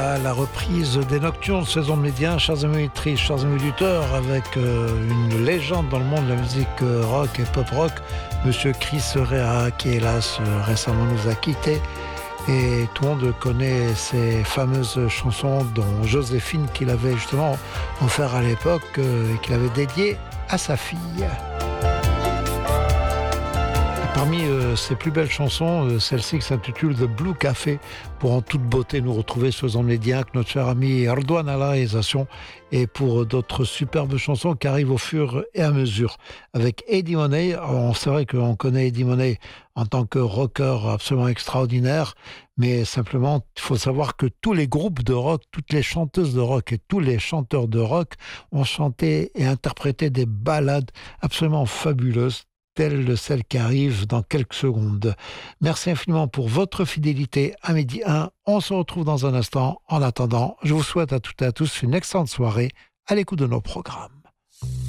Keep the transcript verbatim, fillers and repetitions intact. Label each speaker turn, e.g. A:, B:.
A: Voilà la reprise des Nocturnes saison de Média, chers amis auditrices, chers amis auditeurs, avec euh, une légende dans le monde de la musique euh, rock et pop rock, Monsieur Chris Rea, qui hélas euh, récemment nous a quittés. Et tout le monde connaît ces fameuses chansons dont Joséphine qu'il avait justement offert à l'époque euh, et qu'il avait dédié à sa fille. Parmi euh, ses plus belles chansons, euh, celle-ci qui s'intitule The Blue Café, pour en toute beauté nous retrouver sur Zone Média, notre cher ami Erdogan à la réalisation, et pour d'autres superbes chansons qui arrivent au fur et à mesure. Avec Eddie Money, alors, c'est vrai qu'on connaît Eddie Money en tant que rocker absolument extraordinaire, mais simplement, il faut savoir que tous les groupes de rock, toutes les chanteuses de rock et tous les chanteurs de rock ont chanté et interprété des ballades absolument fabuleuses, telle celle qui arrive dans quelques secondes. Merci infiniment pour votre fidélité à Midi un. On se retrouve dans un instant. En attendant, je vous souhaite à toutes et à tous une excellente soirée à l'écoute de nos programmes.